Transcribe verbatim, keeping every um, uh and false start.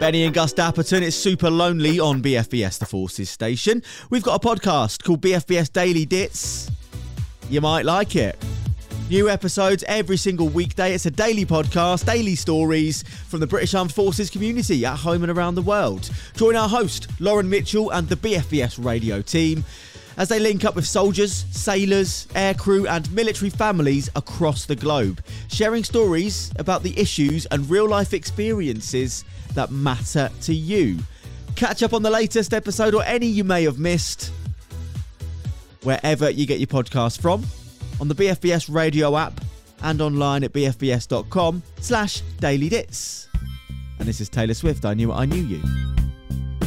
Benny and Gus Dapperton, it's super lonely on B F B S The Forces station. We've got a podcast called B F B S Daily Dits. You might like it. New episodes every single weekday. It's a daily podcast, daily stories from the British Armed Forces community at home and around the world. Join our host, Lauren Mitchell, and the B F B S radio team as they link up with soldiers, sailors, aircrew and military families across the globe, sharing stories about the issues and real-life experiences that matter to you. Catch up on the latest episode or any you may have missed wherever you get your podcast from, on the B F B S radio app and online at bfbs.com slash daily dits. And this is Taylor Swift, I Knew It, I Knew You.